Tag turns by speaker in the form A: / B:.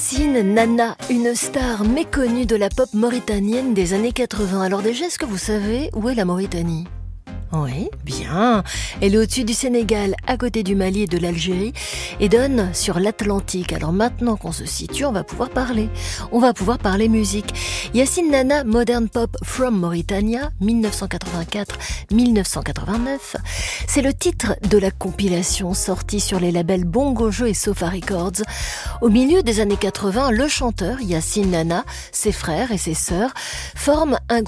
A: Yacine Nana, une star méconnue de la pop mauritanienne des années 80. Alors déjà, est-ce que vous savez où est la Mauritanie ? Oui, bien. Elle est au-dessus du Sénégal, à côté du Mali et de l'Algérie, et donne sur l'Atlantique. Alors maintenant qu'on se situe, on va pouvoir parler. On va pouvoir parler musique. Yacine Nana, Modern Pop from Mauritania, 1984-1989. C'est le titre de la compilation sortie sur les labels Bongo Joe et Sofa Records. Au milieu des années 80, le chanteur Yacine Nana, ses frères et ses sœurs forment un